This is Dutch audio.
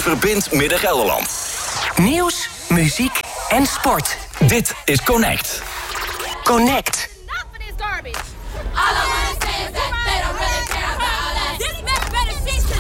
verbindt Midden-Gelderland. Nieuws, muziek en sport. Dit is Connect. Connect. Enough of this garbage.